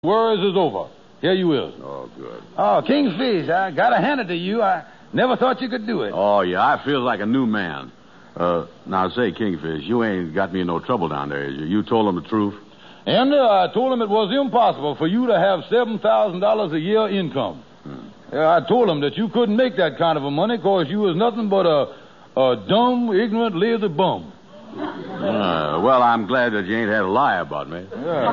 Worries is over. Here you is. Oh, good. Oh, Kingfish, I gotta hand it to you. I never thought you could do it. Oh, yeah, I feel like a new man. Now, say, Kingfish, you ain't got me in no trouble down there. You told him the truth? And I told him it was impossible for you to have $7,000 a year income. I told him that you couldn't make that kind of a money because you was nothing but a dumb, ignorant, lazy bum. Well, I'm glad that you ain't had a lie about me.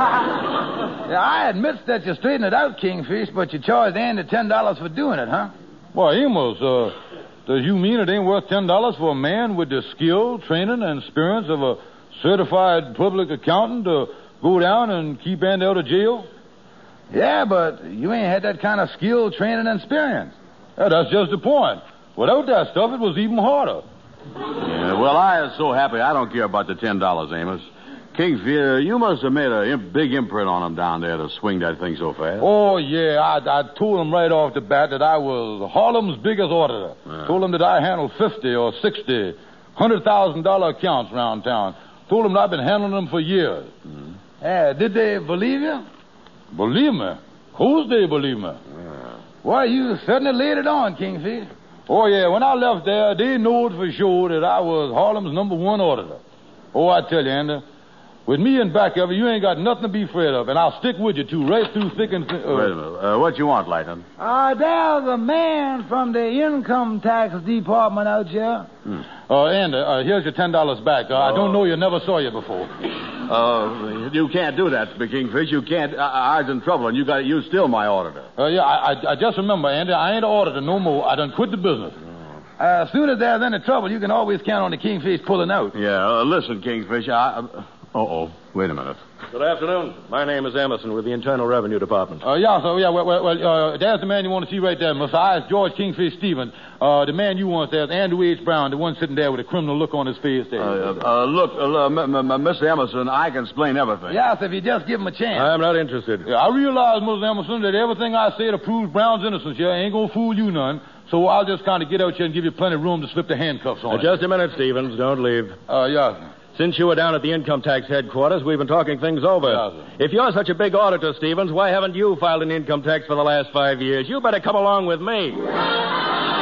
Yeah, I admit that you straightened it out, Kingfish, but you charged Andy $10 for doing it, huh? Well, Amos, does you mean it ain't worth $10 for a man with the skill, training, and experience of a certified public accountant to go down and keep Andy out of jail? Yeah, but you ain't had that kind of skill, training, and experience. Yeah, that's just the point. Without that stuff, it was even harder. Yeah, well, I am so happy I don't care about the $10, Amos. Kingfish, you must have made a big imprint on him down there to swing that thing so fast. Oh, yeah. I told him right off the bat that I was Harlem's biggest auditor. Yeah. Told him that I handled 50 or 60, $100,000 accounts around town. Told him that I've been handling them for years. Mm-hmm. Yeah, did they believe you? Believe me? Who's they believe me? Yeah. Well, you certainly laid it on, Kingfish. Oh, yeah. When I left there, they knowed for sure that I was Harlem's #1 auditor. Oh, I tell you, Andy, with me in back of you, you ain't got nothing to be afraid of, and I'll stick with you, too, right through thick and thin. Wait a minute. What you want, Lightning? There's a man from the income tax department out here. Andy, here's your $10 back. I don't know you, never saw you before. You can't do that, Kingfish. You can't. I was in trouble, and you still my auditor. Yeah, I just remember, Andy, I ain't an auditor no more. I done quit the business. As soon as there's any trouble, you can always count on the Kingfish pulling out. Yeah, listen, Kingfish, wait a minute. Good afternoon. My name is Emerson with the Internal Revenue Department. Yeah, so, yeah, well, there's the man you want to see right there, Mr. I. It's George Kingfish Stevens. The man you want there's Andrew H. Brown, the one sitting there with a criminal look on his face there. Mr. Emerson, I can explain everything. Yes, if you just give him a chance. I'm not interested. Yeah, I realize, Mr. Emerson, that everything I say to prove Brown's innocence here ain't gonna fool you none. So I'll just kind of get out here and give you plenty of room to slip the handcuffs on. Just a minute, Stevens. Don't leave. Yeah. Since you were down at the income tax headquarters, we've been talking things over. Yeah, if you're such a big auditor, Stevens, why haven't you filed an income tax for the last 5 years? You better come along with me.